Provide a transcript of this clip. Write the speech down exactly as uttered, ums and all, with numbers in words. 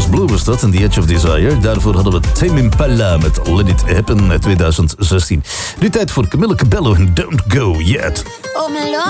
Jonas Blue was dat en The Edge of Desire. Daarvoor hadden we Tame Impala met Let It Happen uit twintig zestien. Nu tijd voor Camilla Cabello en Don't Go Yet. Oh, my Lord.